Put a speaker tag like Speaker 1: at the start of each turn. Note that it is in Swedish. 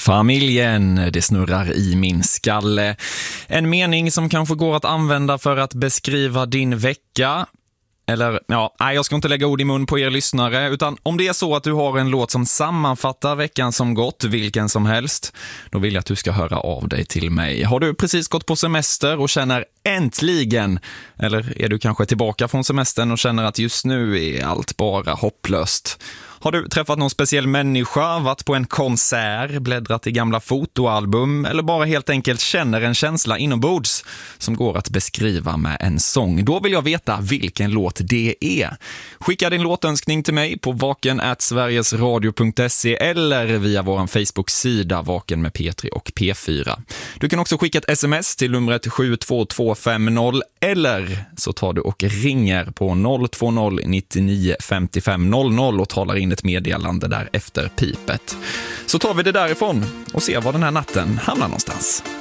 Speaker 1: Familjen, det snurrar i min skalle. En mening som kanske går att använda för att beskriva din vecka. Eller, jag ska inte lägga ord i mun på er lyssnare, utan om det är så att du har en låt som sammanfattar veckan som gått, vilken som helst, då vill jag att du ska höra av dig till mig. Har du precis gått på semester och känner äntligen, eller är du kanske tillbaka från semestern och känner att just nu är allt bara hopplöst? Har du träffat någon speciell människa, varit på en konsert, bläddrat i gamla fotoalbum eller bara helt enkelt känner en känsla inombords som går att beskriva med en sång? Då vill jag veta vilken låt det är. Skicka din låtönskning till mig på vaken@sverigesradio.se eller via vår Facebook-sida Vaken med P3 och P4. Du kan också skicka ett sms till numret 72250 eller så tar du och ringer på 020 99 55 00 och talar in ett meddelande där efter pipet. Så tar vi det därifrån och ser var den här natten hamnar någonstans.